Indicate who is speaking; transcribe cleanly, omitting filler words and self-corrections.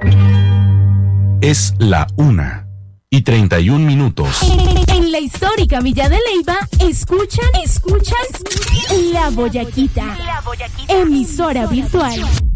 Speaker 1: Es la 1:31.
Speaker 2: En la histórica Villa de Leyva, escuchan La Boyaquita, emisora virtual.